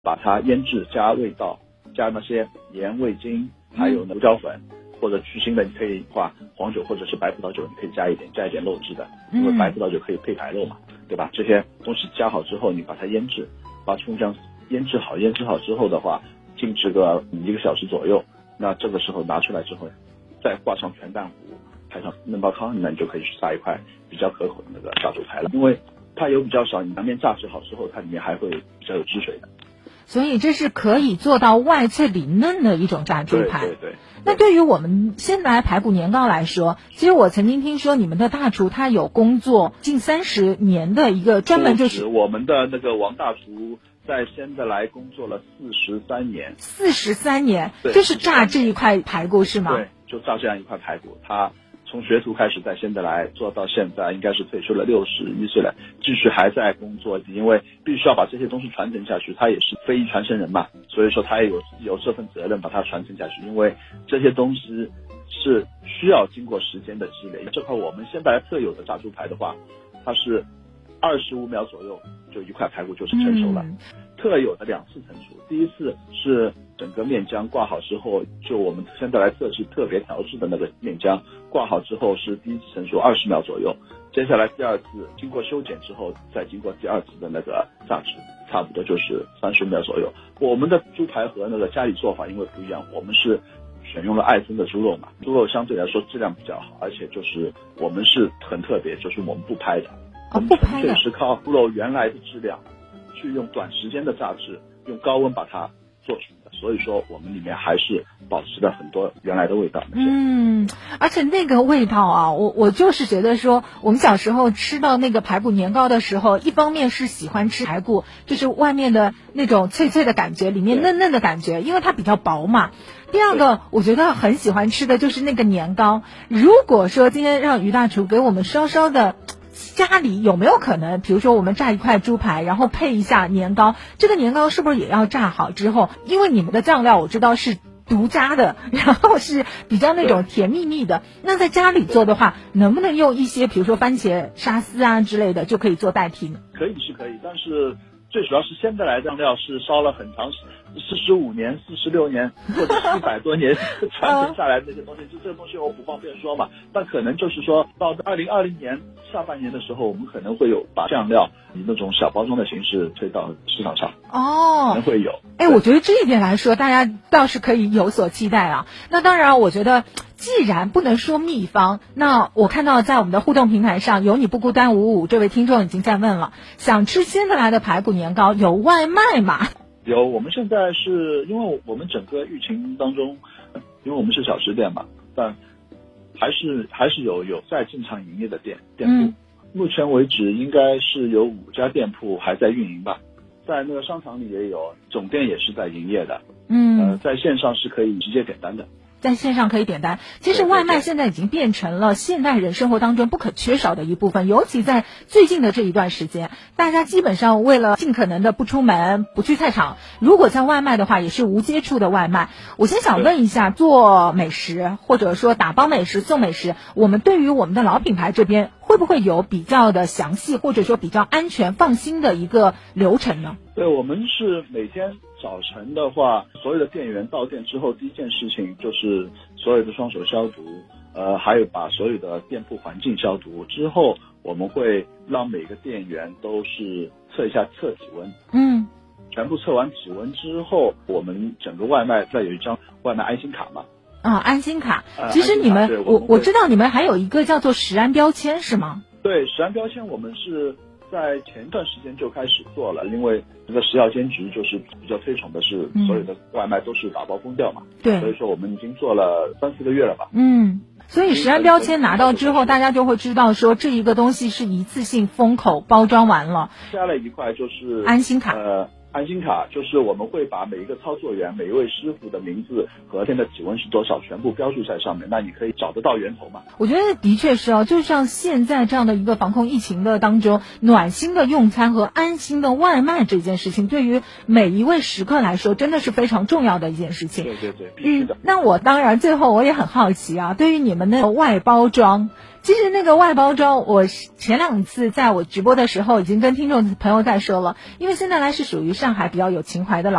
把它腌制加味道，加那些盐、味精，还有胡椒粉，或者去腥的你可以画黄酒或者是白葡萄酒，你可以加一点肉汁的，因为白葡萄酒可以配白肉嘛，对吧？这些东西加好之后，你把它腌制，把葱姜腌制好之后的话，静置个1个小时左右。那这个时候拿出来之后，再挂上全蛋糊，拍上嫩煲汤，那你就可以去炸一块比较可口的那个炸猪排了。因为它油比较少，你南面炸制好之后，它里面还会比较有汁水的。 所以这是可以做到外脆里嫩的一种炸猪排。 对。 那对于我们现在排骨年糕来说，其实我曾经听说你们的大厨他有工作近30年的一个专门就是我们的那个王大厨在仙得来工作了43年。 43年，就是炸这一块排骨是吗？ 对，就炸这样一块排骨。他从学徒开始在仙得来做到现在，应该是退休了61岁了，继续还在工作，因为必须要把这些东西传承下去，他也是非遗传承人嘛，所以说他也有这份责任把它传承下去，因为这些东西是需要经过时间的积累。这块我们仙得来特有的炸猪排的话，它是25秒左右就一块排骨就是成熟了。特有的2次成熟，第一次是整个面浆挂好之后，就我们仙得来特制特别调制的那个面浆挂好之后是第一次成熟20秒左右，接下来第2次经过修剪之后，再经过第2次的那个炸制，差不多就是35秒左右。我们的猪排和那个家里做法因为不一样，我们是选用了爱森的猪肉嘛，猪肉相对来说质量比较好，而且就是我们是很特别，就是我们不拍的，我们纯粹是靠猪肉原来的质量去用短时间的炸制，用高温把它做出的，所以说我们里面还是保持了很多原来的味道。 而且那个味道啊，我就是觉得说，我们小时候吃到那个排骨年糕的时候，一方面是喜欢吃排骨，就是外面的那种脆脆的感觉，里面嫩嫩的感觉，因为它比较薄嘛。第二个，我觉得很喜欢吃的就是那个年糕。如果说今天让于大厨给我们稍稍的，家里有没有可能，比如说我们炸一块猪排，然后配一下年糕，这个年糕是不是也要炸好之后，因为你们的酱料我知道是独家的，然后是比较那种甜蜜蜜的，那在家里做的话，能不能用一些比如说番茄沙司啊之类的就可以做代替呢？ 可以，但是最主要是仙得来酱料是烧了很长45年、46年或者100多年传承下来的这些东西，这个东西我不方便说嘛。但可能就是说到2020年下半年的时候，我们可能会有把酱料以那种小包装的形式推到市场上。可能会有。 我觉得这一点来说，大家倒是可以有所期待啊。那当然，我觉得既然不能说秘方，那我看到在我们的互动平台上，有你不孤单55这位听众已经在问了，想吃仙得来的排骨年糕有外卖吗？ 有，我们现在是因为我们整个疫情当中，因为我们是小吃店嘛，但还是有在正常营业的店铺。目前为止应该是有5家店铺还在运营吧，在那个商场里也有，总店也是在营业的。在线上是可以直接点单的。 在线上可以点单。其实外卖现在已经变成了现代人生活当中不可缺少的一部分，尤其在最近的这一段时间，大家基本上为了尽可能的不出门、不去菜场，如果在外卖的话也是无接触的外卖。我先想问一下，做美食或者说打包美食、送美食，我们对于我们的老品牌这边会不会有比较的详细或者说比较安全放心的一个流程呢？ 对，我们是每天早晨的话，所有的店员到店之后，第一件事情就是所有的双手消毒，还有把所有的店铺环境消毒之后，我们会让每个店员都是测体温。全部测完体温之后，我们整个外卖再有一张外卖安心卡嘛。 安心卡。其实你们，我知道你们还有一个叫做食安标签是吗？ 对，食安标签我们是在前段时间就开始做了，因为这个食药监局就是比较推崇的是所有的外卖都是打包封掉嘛。对，所以说我们已经做了3-4个月了吧。 所以食安标签拿到之后，大家就会知道说这一个东西是一次性封口包装完了。 加了一块就是安心卡。 安心卡就是我们会把每一个操作员、每一位师傅的名字和天的体温是多少全部标注在上面，那你可以找得到源头嘛。 我觉得的确是就像现在这样的一个防控疫情的当中，暖心的用餐和安心的外卖这件事情，对于每一位食客来说真的是非常重要的一件事情。 对，必须的。 那我当然最后我也很好奇对于你们的外包装， 其实那个外包装，我前2次在我直播的时候已经跟听众朋友在说了，因为现在来是属于上海比较有情怀的老